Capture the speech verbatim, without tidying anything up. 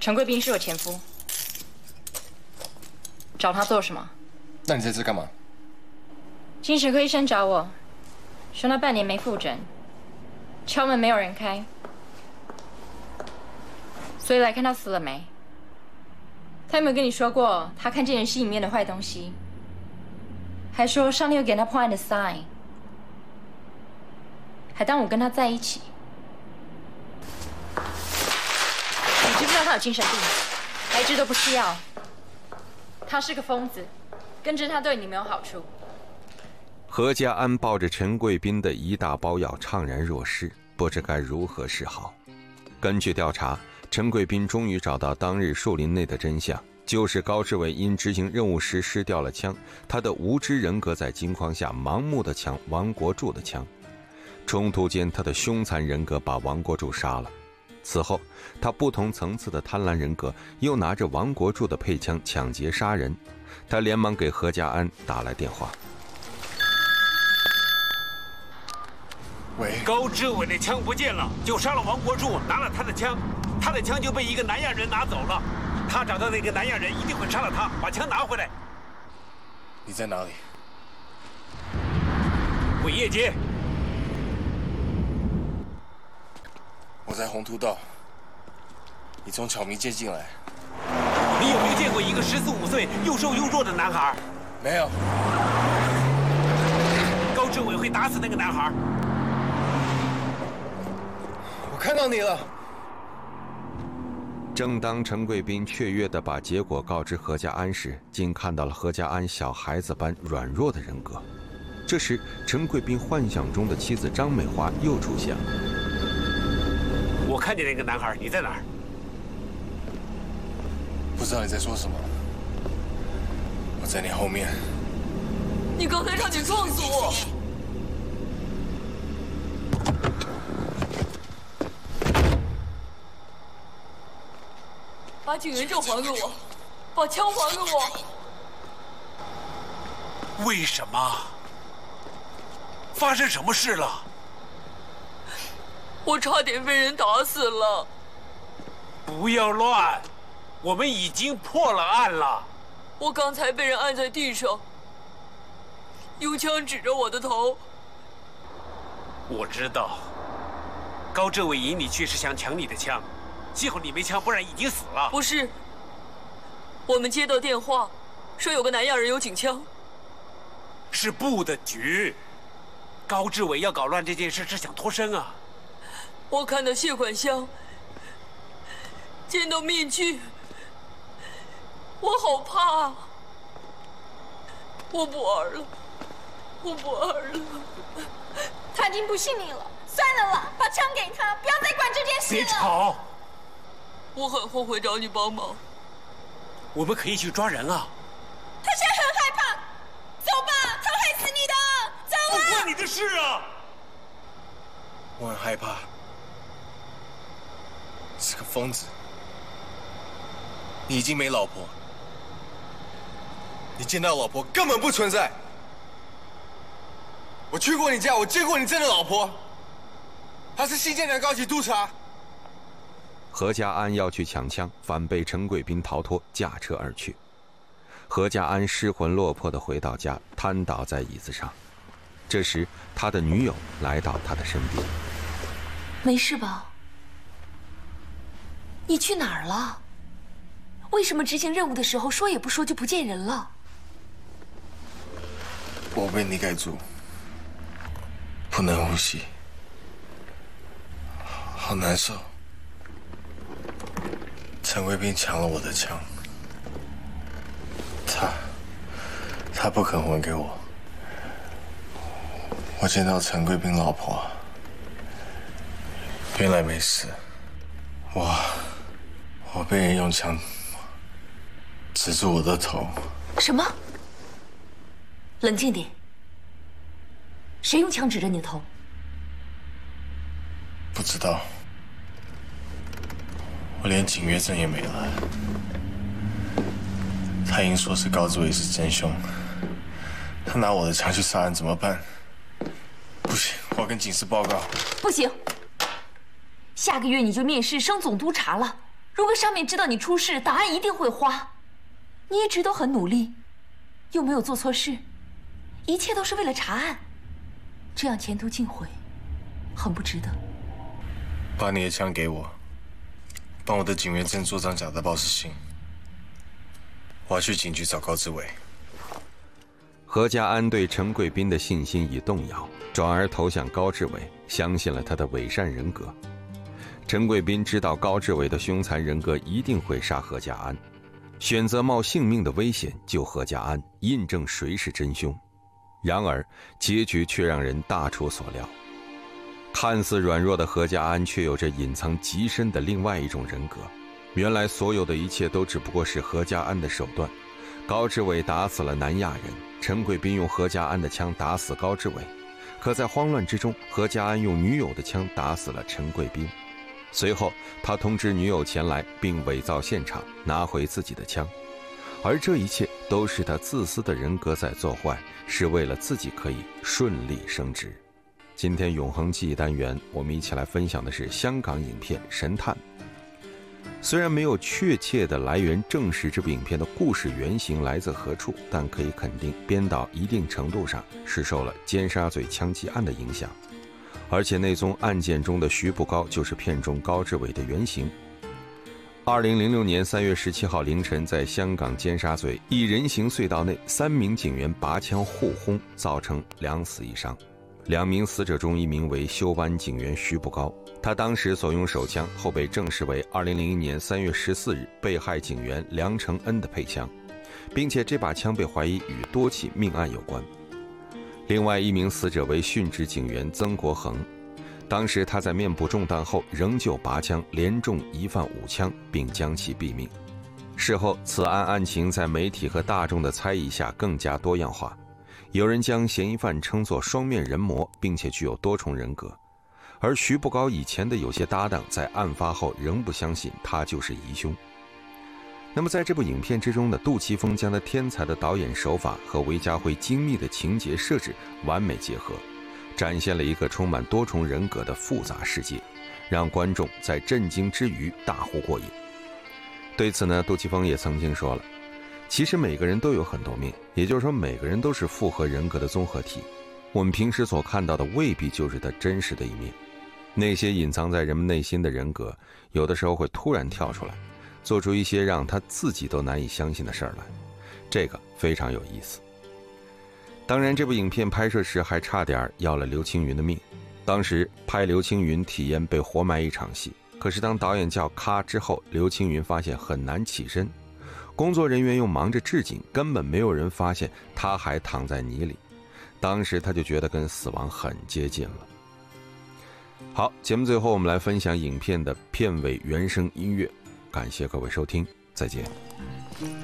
陈贵宾是我前夫，找他做什么？ 那你在这干嘛？ 精神科医生找我，说他半年没复诊，敲门没有人开，所以来看他死了没。他有没有跟你说过他看见人心里面的坏东西？还说上帝有给他破案的 sign， 还当我跟他在一起。你知不知道他有精神病？来治都不吃药。他是个疯子，跟着他对你没有好处。 何家安抱着陈贵宾的一大包药，怅然若失，不知该如何是好。根据调查，陈贵宾终于找到当日树林内的真相，就是高志伟因执行任务时失掉了枪，他的无知人格在惊慌下盲目地抢王国柱的枪。冲突间，他的凶残人格把王国柱杀了。此后，他不同层次的贪婪人格又拿着王国柱的配枪抢劫杀人。他连忙给何家安打来电话。 喂， 高志伟的枪不见了，就杀了王国柱，拿了他的枪，他的枪就被一个南亚人拿走了。他找到那个南亚人，一定会杀了他，把枪拿回来。 你在哪里？ 伟业街。 我在红图道。你从巧迷街进来。 你有没有见过一个十四五岁又瘦又弱的男孩？ 没有。 高志伟会打死那个男孩。 我看到你了。 正当陈贵宾雀跃地把结果告知何家安时，竟看到了何家安小孩子般软弱的人格。这时，陈贵宾幻想中的妻子张美华又出现了。 我看见那个男孩，你在哪儿？ 不知道你在说什么。我在你后面。 你刚才差点撞死我！把警员证还给我，把枪还给我。 为什么？发生什么事了？ 我差点被人打死了。 不要乱，我们已经破了案了。 我刚才被人按在地上，用枪指着我的头。 我知道，高志伟引你去是想抢你的枪，幸好你没枪，不然已经死了。 不是，我们接到电话，说有个南亚人有警枪。 是布的局，高志伟要搞乱这件事是想脱身啊。 我看到谢款箱，见到面具，我好怕啊！我不玩了，我不玩了。 他已经不信你了，算了啦，把枪给他，不要再管这件事了。 别吵！ 我很后悔找你帮忙。 我们可以去抓人啊！ 他现在很害怕，走吧，他会害死你的，走啊！ 不关你的事啊！ 我很害怕。是个疯子。你已经没老婆，你见到老婆根本不存在。我去过你家，我见过你真的老婆，她是新建的高级督察。 何家安要去抢枪，反被陈贵宾逃脱，驾车而去。何家安失魂落魄地回到家，瘫倒在椅子上。这时，他的女友来到他的身边。 没事吧？你去哪儿了？为什么执行任务的时候说也不说就不见人了？ 我被你盖住，不能呼吸，好难受。陈贵宾抢了我的枪，他他不肯还给我。我见到陈贵宾老婆，原来没事。我我被人用枪指住我的头。 什么？冷静点。谁用枪指着你的头？ 不知道。我连警约证也没了。他硬说是高志伟是真凶，他拿我的枪去杀人怎么办？不行，我要跟警司报告。 不行，下个月你就面试升总督察了， 如果上面知道你出事，档案一定会花。你一直都很努力，又没有做错事，一切都是为了查案，这样前途尽毁，很不值得。 把你的枪给我，帮我的警员证做张假的报失信。我要去警局找高志伟。 何家安对陈贵宾的信心已动摇，转而投向高志伟，相信了他的伪善人格。陈贵宾知道高志伟的凶残人格一定会杀何家安，选择冒性命的危险救何家安，印证谁是真凶。然而结局却让人大出所料，看似软弱的何家安却有着隐藏极深的另外一种人格。原来所有的一切都只不过是何家安的手段。高志伟打死了南亚人，陈贵宾用何家安的枪打死高志伟，可在慌乱之中，何家安用女友的枪打死了陈贵宾。随后他通知女友前来，并伪造现场，拿回自己的枪。而这一切都是他自私的人格在作坏，是为了自己可以顺利升职。今天永恒记忆单元，我们一起来分享的是香港影片《神探》。虽然没有确切的来源证实这部影片的故事原型来自何处，但可以肯定编导一定程度上是受了尖沙咀枪击案的影响，而且那宗案件中的徐步高就是片中高志伟的原型。二零零六年三月十七号凌晨，在香港尖沙咀一人行隧道内，三名警员拔枪互轰，造成两死一伤。两名死者中，一名为休班警员徐步高，他当时所用手枪后被证实为二零零一年三月十四日被害警员梁承恩的配枪，并且这把枪被怀疑与多起命案有关。另外一名死者为殉职警员曾国恒，当时他在面部中弹后仍旧拔枪连中疑犯五枪，并将其毙命。事后此案案情在媒体和大众的猜疑下更加多样化，有人将嫌疑犯称作双面人魔，并且具有多重人格。而徐步高以前的有些搭档在案发后仍不相信他就是疑凶。那么在这部影片之中的杜琪峰将他天才的导演手法和韦家辉精密的情节设置完美结合，展现了一个充满多重人格的复杂世界，让观众在震惊之余大呼过瘾。对此呢，杜琪峰也曾经说了，其实每个人都有很多面，也就是说每个人都是复合人格的综合体，我们平时所看到的未必就是他真实的一面。那些隐藏在人们内心的人格，有的时候会突然跳出来，做出一些让他自己都难以相信的事儿来，这个非常有意思。当然这部影片拍摄时还差点要了刘青云的命，当时拍刘青云体验被活埋一场戏，可是当导演叫咔之后，刘青云发现很难起身，工作人员又忙着置景，根本没有人发现他还躺在泥里，当时他就觉得跟死亡很接近了。好，节目最后我们来分享影片的片尾原声音乐，感谢各位收听，再见。